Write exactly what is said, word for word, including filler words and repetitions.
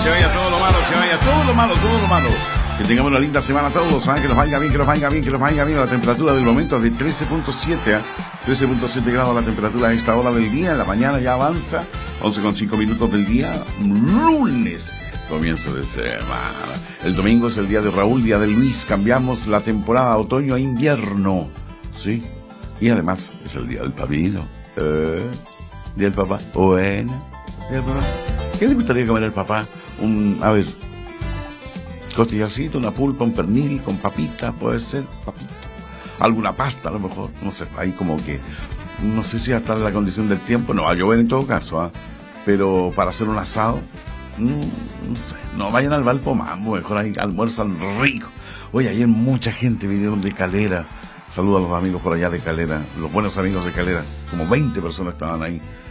se vaya todo lo malo, se vaya todo lo malo, todo lo malo. Que tengamos una linda semana todos, ¿sabes? Que nos vaya bien, que nos vaya bien, que nos vaya bien. La temperatura del momento es de trece punto siete, ¿eh? trece punto siete grados la temperatura a esta hora del día. En la mañana ya avanza, once con cinco minutos del día, lunes, comienzo de semana. El domingo es el día de Raúl, día de Luis. Cambiamos la temporada otoño a invierno, ¿sí? Y además es el día del papito. ¿Eh? Día del papá. Bueno, día del papá. ¿Qué le gustaría comer al papá? Un, a ver, costillarcito, una pulpa, un pernil con papita, puede ser, papita. Alguna pasta a lo mejor, no sé, ahí como que, no sé si va a estar en la condición del tiempo, no va a llover en todo caso, ¿eh? Pero para hacer un asado, mmm, no sé, no vayan al Valpomambo, mejor ahí almuerzan rico. Oye, ayer mucha gente vinieron de Calera, saludos a los amigos por allá de Calera, los buenos amigos de Calera, como veinte personas estaban ahí.